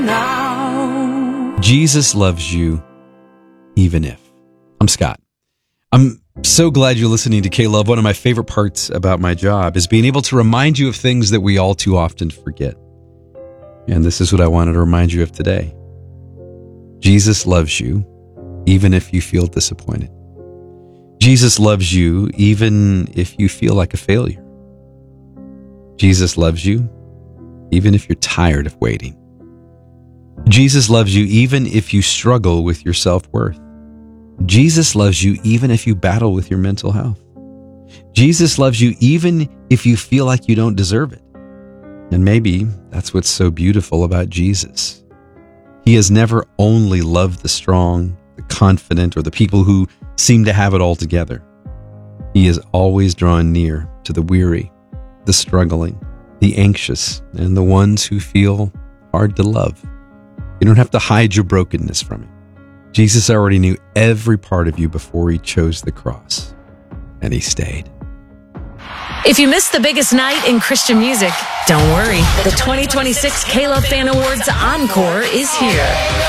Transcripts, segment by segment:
now. Jesus loves you even if. I'm Scott. I'm so glad you're listening to K-Love. One of my favorite parts about my job is being able to remind you of things that we all too often forget. And this is what I wanted to remind you of today. Jesus loves you even if you feel disappointed. Jesus loves you even if you feel like a failure. Jesus loves you even if you're tired of waiting. Jesus loves you even if you struggle with your self-worth. Jesus loves you even if you battle with your mental health. Jesus loves you even if you feel like you don't deserve it. And maybe that's what's so beautiful about Jesus. He has never only loved the strong, the confident, or the people who seem to have it all together. He is always drawn near to the weary, the struggling, the anxious, and the ones who feel hard to love. You don't have to hide your brokenness from him. Jesus already knew every part of you before he chose the cross, and he stayed. If you missed the biggest night in Christian music, don't worry. The 2026 K-Love Fan Awards Encore is here.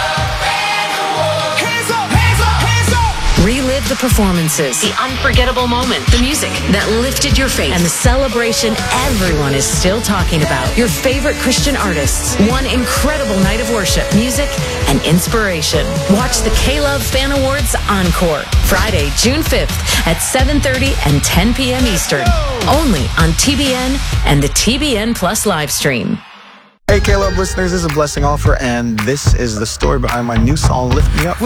Relive the performances, the unforgettable moment, the music that lifted your faith, and the celebration everyone is still talking about. Your favorite Christian artists, one incredible night of worship, music, and inspiration. Watch the K-Love Fan Awards Encore, Friday, June 5th at 7:30 and 10 p.m. Eastern, only on TBN and the TBN Plus live stream. Hey, K-Love listeners, this is a Blessing Offer, and this is the story behind my new song, Lift Me Up.